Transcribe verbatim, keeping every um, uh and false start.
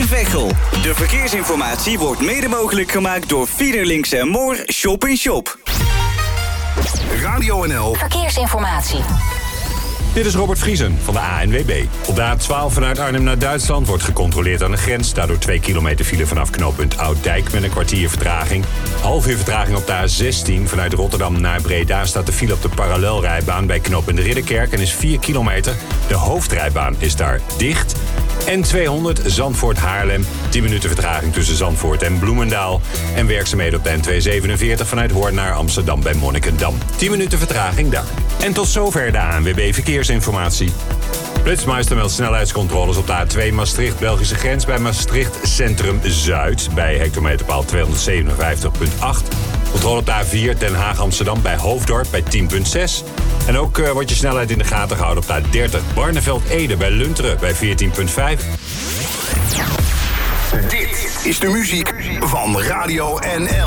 Veghel. De verkeersinformatie wordt mede mogelijk gemaakt door Fiederlinks en Moor Shop in Shop. Radio N L Verkeersinformatie. Dit is Robert Vriesen van de A N W B. Op de A twaalf vanuit Arnhem naar Duitsland wordt gecontroleerd aan de grens. Daardoor twee kilometer file vanaf knooppunt Ouddijk met een kwartier vertraging. Half uur vertraging op de A zestien vanuit Rotterdam naar Breda staat de file op de parallelrijbaan bij knooppunt Ridderkerk en is vier kilometer. De hoofdrijbaan is daar dicht. N tweehonderd Zandvoort-Haarlem, tien minuten vertraging tussen Zandvoort en Bloemendaal. En werkzaamheden op de N tweehonderdzevenenveertig vanuit Hoorn naar Amsterdam bij Monnikendam. tien minuten vertraging daar. En tot zover de A N W B Verkeersinformatie. Flitsmeister meldt snelheidscontroles op de A twee Maastricht-Belgische grens bij Maastricht Centrum Zuid bij hectometerpaal tweehonderdzevenenvijftig komma acht. Controle op de A vier Den Haag-Amsterdam bij Hoofddorp bij tien komma zes. En ook uh, wordt je snelheid in de gaten gehouden op de A dertig Barneveld-Ede bij Lunteren bij veertien komma vijf. Dit is de muziek van Radio N L.